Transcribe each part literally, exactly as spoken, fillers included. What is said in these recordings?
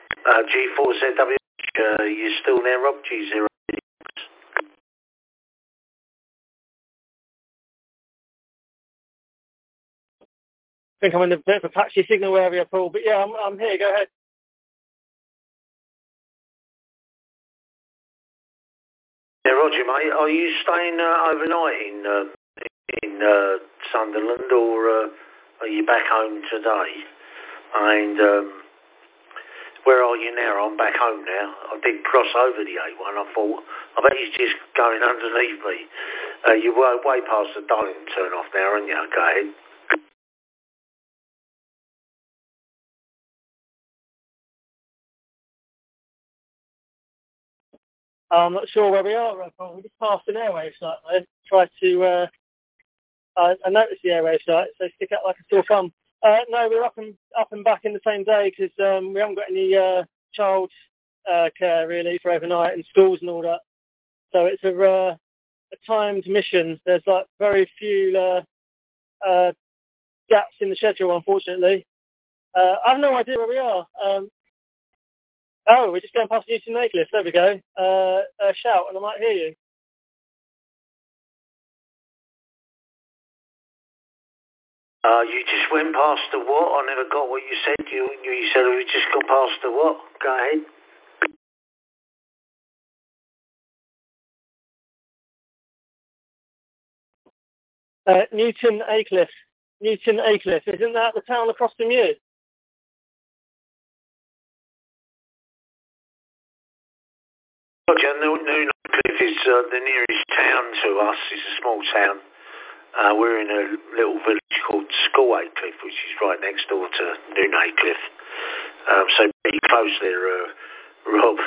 Uh, G four Z W, uh, you still there, Rob? G zero. I think I'm in a bit of a patchy signal area, Paul, but yeah, I'm, I'm here. Go ahead. Yeah, Roger, mate. Are you staying uh, overnight in uh, in uh, Sunderland, or uh, are you back home today? And um, where are you now? I'm back home now. I did cross over the A one. I thought, I bet he's just going underneath me. Uh, you're way, way past the Darlington turn off now, aren't you? Go ahead. I'm not sure where we are, Paul. We just passed an airwave site. I tried to, uh, I, I noticed the airwave site, so stick out like a sore thumb. Uh, no, we're up and up and back in the same day because um, we haven't got any uh, child uh, care really for overnight and schools and all that. So it's a, uh, a timed mission. There's like very few uh, uh, gaps in the schedule, unfortunately. Uh, I have no idea where we are. Um, oh, we're just going past Newton Aycliffe. There we go. Uh, uh, shout and I might hear you. Uh, you just went past the what? I never got what you said. You you said we just gone past the what? Go ahead. Uh, Newton Aycliffe. Newton Aycliffe. Isn't that the town across from you? Roger, Newton Aycliffe is uh, the nearest town to us. It's a small town. Uh, we're in a little village called School Aycliffe, which is right next door to Newton Aycliffe. Um, so pretty close there, uh, Rob.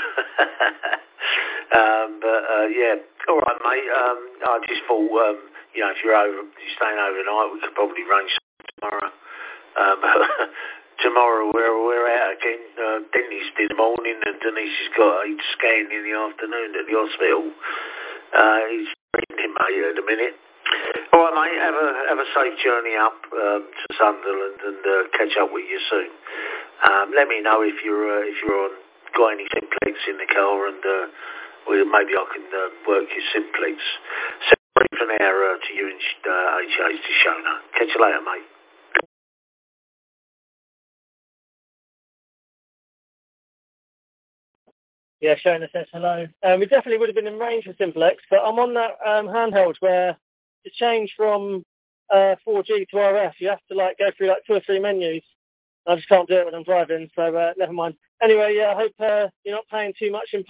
um, but uh, yeah, all right, mate. Um, I just thought, um, you know, if you're over, you're staying overnight, we could probably arrange something tomorrow. Um, tomorrow we're we're out again. Uh, dentist in the morning, and Denise has got a scan in the afternoon at the hospital. Uh, he's treating mate at the minute. All right, mate. Have a have a safe journey up um, to Sunderland, and uh, catch up with you soon. Um, let me know if you're uh, if you're on got any Simplex in the car, and uh, well, maybe I can uh, work your Simplex. So for now uh, to you and uh, H A's to Shona. Catch you later, mate. Yeah, Shona says hello. Um, we definitely would have been in range for Simplex, but I'm on that um, handheld where to change from uh, four G to R F, you have to like go through like two or three menus. I just can't do it when I'm driving, so uh, never mind. Anyway, yeah, I hope uh, you're not paying too much in